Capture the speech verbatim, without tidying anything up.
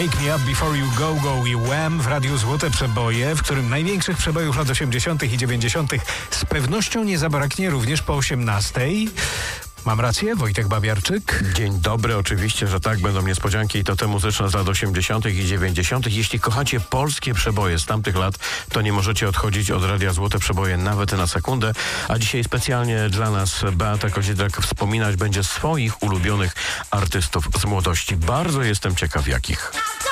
Wake Me Up Before You Go Go i Wham w Radiu Złote Przeboje, w którym największych przebojów lat osiemdziesiątych i dziewięćdziesiątych z pewnością nie zabraknie również po osiemnastej. Mam rację, Wojtek Babiarczyk? Dzień dobry, oczywiście, że tak, będą niespodzianki i to te muzyczne z lat osiemdziesiątych i dziewięćdziesiątych. Jeśli kochacie polskie przeboje z tamtych lat, to nie możecie odchodzić od Radia Złote Przeboje nawet na sekundę. A dzisiaj specjalnie dla nas Beata Kozidrak wspominać będzie swoich ulubionych artystów z młodości. Bardzo jestem ciekaw jakich.